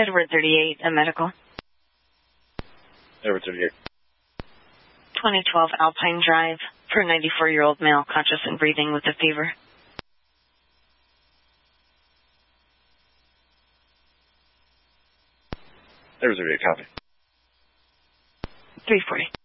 Edward 38, a medical. Edward 38. 2012 Alpine Drive for a 94-year-old male, conscious and breathing with a fever. Edward 38, copy. 340.